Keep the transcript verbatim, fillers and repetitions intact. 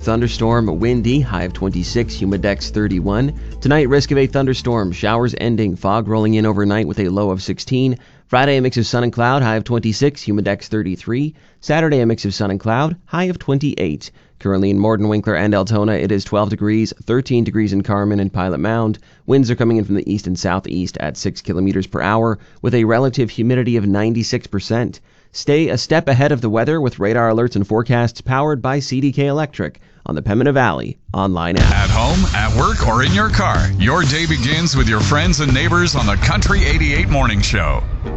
thunderstorm, windy, high of twenty-six, humidex thirty-one. Tonight, risk of a thunderstorm, showers ending, fog rolling in overnight with a low of sixteen. Friday, a mix of sun and cloud, high of twenty-six, humidex thirty-three. Saturday, a mix of sun and cloud, high of twenty-eight. Currently in Morden, Winkler, and Altona, it is twelve degrees, thirteen degrees in Carmen and Pilot Mound. Winds are coming in from the east and southeast at six kilometers per hour with a relative humidity of ninety-six percent. Stay a step ahead of the weather with radar alerts and forecasts powered by C D K Electric on the Pembina Valley online app. At home, at work, or in your car, your day begins with your friends and neighbors on the Country eighty-eight Morning Show.